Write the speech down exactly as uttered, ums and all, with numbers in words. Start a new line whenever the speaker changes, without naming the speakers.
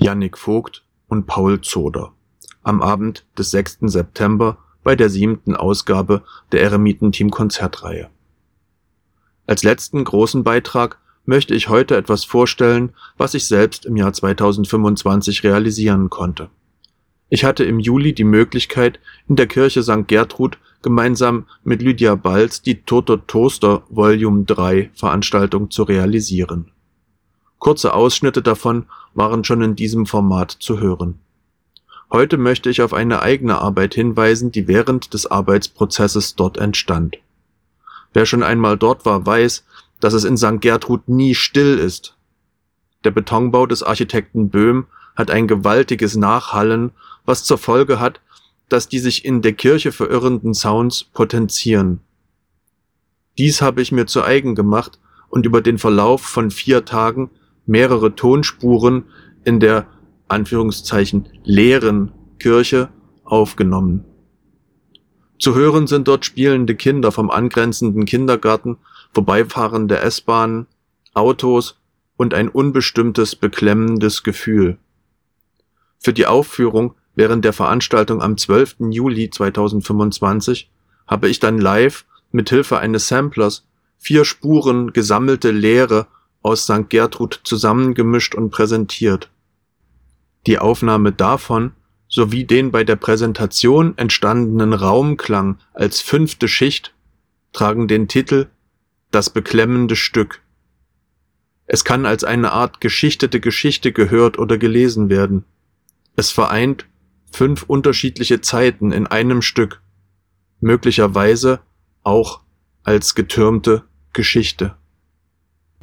Jannik Vogt und Paul Zoder am Abend des sechsten September bei der siebten Ausgabe der Eremitenteam-Konzertreihe. Als letzten großen Beitrag möchte ich heute etwas vorstellen, was ich selbst im Jahr zweitausendfünfundzwanzig realisieren konnte. Ich hatte im Juli die Möglichkeit, in der Kirche Sankt Gertrud gemeinsam mit Lydia Balz die Toter Toaster Volume drei Veranstaltung zu realisieren. Kurze Ausschnitte davon waren schon in diesem Format zu hören. Heute möchte ich auf eine eigene Arbeit hinweisen, die während des Arbeitsprozesses dort entstand. Wer schon einmal dort war, weiß, dass es in Sankt Gertrud nie still ist. Der Betonbau des Architekten Böhm hat ein gewaltiges Nachhallen, was zur Folge hat, dass die sich in der Kirche verirrenden Sounds potenzieren. Dies habe ich mir zu eigen gemacht und über den Verlauf von vier Tagen mehrere Tonspuren in der Anführungszeichen leeren Kirche aufgenommen. Zu hören sind dort spielende Kinder vom angrenzenden Kindergarten, vorbeifahrende S-Bahnen, Autos und ein unbestimmtes, beklemmendes Gefühl. Für die Aufführung während der Veranstaltung am zwölften Juli zweitausendfünfundzwanzig habe ich dann live mit Hilfe eines Samplers vier Spuren gesammelte Leere aus Sankt Gertrud zusammengemischt und präsentiert. Die Aufnahme davon sowie den bei der Präsentation entstandenen Raumklang als fünfte Schicht tragen den Titel »Das beklemmende Stück«. Es kann als eine Art geschichtete Geschichte gehört oder gelesen werden. Es vereint fünf unterschiedliche Zeiten in einem Stück, möglicherweise auch als getürmte Geschichte.